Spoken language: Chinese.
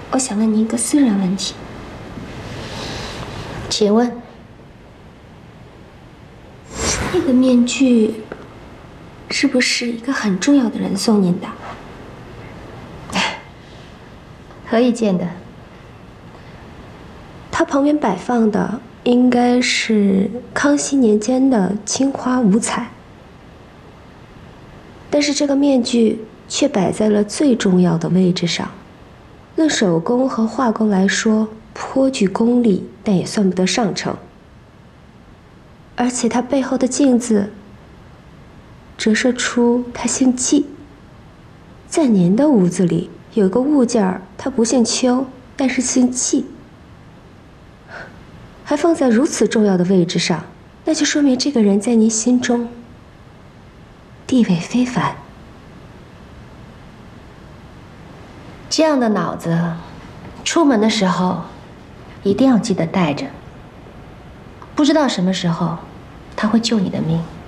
我想问您一个私人问题， 请问， 那个面具是不是一个很重要的人送您的？ 何以见得？ 它旁边摆放的应该是康熙年间的青花五彩，但是这个面具却摆在了最重要的位置上。论手工和画工来说，颇具功力，但也算不得上乘。而且它背后的镜子折射出他姓纪。在您的屋子里有个物件儿，它不姓邱，但是姓纪，还放在如此重要的位置上，那就说明这个人在您心中地位非凡。 这样的脑子，出门的时候一定要记得带着。不知道什么时候他会救你的命。